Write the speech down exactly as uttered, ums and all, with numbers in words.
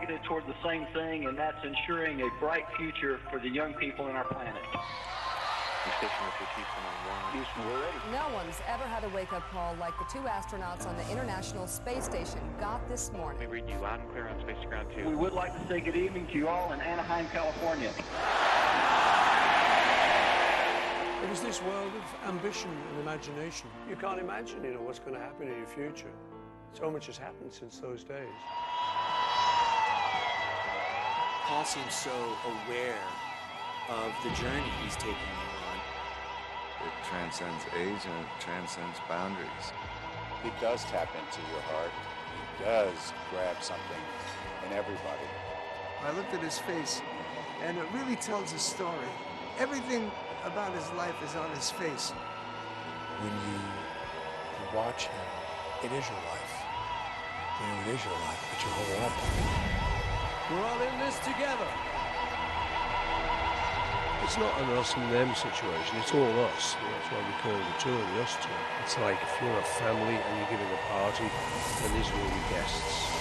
targeted toward the same thing, and that's ensuring a bright future for the young people in our planet. Houston, we're ready. No one's ever had a wake-up call like the two astronauts on the International Space Station got this morning. We read you loud and clear on Space Ground two. We would like to say good evening to you all in Anaheim, California. It is this world of ambition and imagination. You can't imagine, you know, what's going to happen in your future. So much has happened since those days. Paul seems so aware of the journey he's taking you on. It transcends age and it transcends boundaries. He does tap into your heart. He does grab something in everybody. I looked at his face, and it really tells a story. Everything about his life is on his face. When you watch him, it is your life. You know, it is your life, but you hold on to it. We're all in this together. It's not an us and them situation, it's all us. That's why we call the tour the us tour. It's like if you're a family and you're giving a party, then these are all your guests.